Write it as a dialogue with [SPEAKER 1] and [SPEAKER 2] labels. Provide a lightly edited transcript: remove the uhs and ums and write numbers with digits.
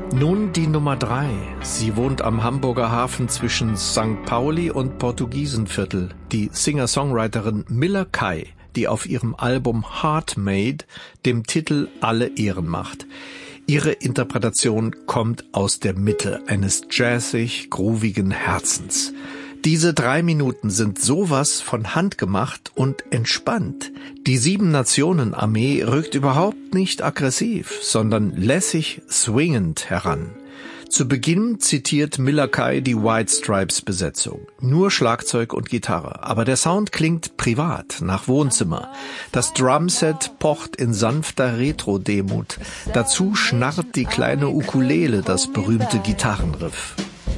[SPEAKER 1] Nun die Nummer 3. Sie wohnt am Hamburger Hafen zwischen St. Pauli und Portugiesenviertel. Die Singer-Songwriterin Miller Kay, die auf ihrem Album Heart Made dem Titel alle Ehren macht. Ihre Interpretation kommt aus der Mitte eines jazzig-groovigen Herzens. Diese 3 Minuten sind sowas von handgemacht und entspannt. Die 7-Nationen-Armee rückt überhaupt nicht aggressiv, sondern lässig swingend heran. Zu Beginn zitiert Miller Kay die White Stripes-Besetzung. Nur Schlagzeug und Gitarre, aber der Sound klingt privat, nach Wohnzimmer. Das Drumset pocht in sanfter Retro-Demut. Dazu schnarrt die kleine Ukulele das berühmte Gitarrenriff.